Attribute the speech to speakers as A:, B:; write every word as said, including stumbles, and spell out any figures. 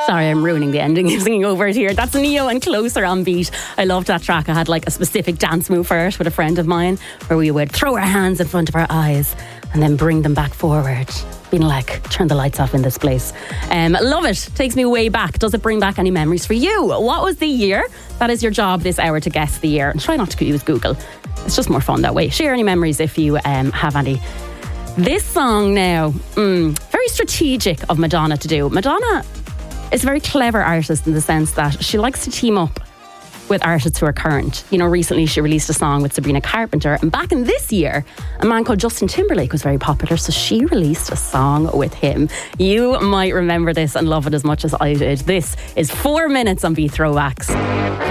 A: Sorry, I'm ruining the ending of singing over it here. That's Neo and Closer on Beat. I loved that track. I had like a specific dance move for it with a friend of mine where we would throw our hands in front of our eyes and then bring them back forward. Being like, turn the lights off in this place. Um, love it. Takes me way back. Does it bring back any memories for you? What was the year? That is your job this hour, to guess the year. And try not to use Google. It's just more fun that way. Share any memories if you um, have any. This song now, mm, very strategic of Madonna to do. Madonna is a very clever artist in the sense that she likes to team up with artists who are current. You know, recently she released a song with Sabrina Carpenter, and back in this year, a man called Justin Timberlake was very popular, so she released a song with him. You might remember this and love it as much as I did. This is four minutes on Beat Throwbacks.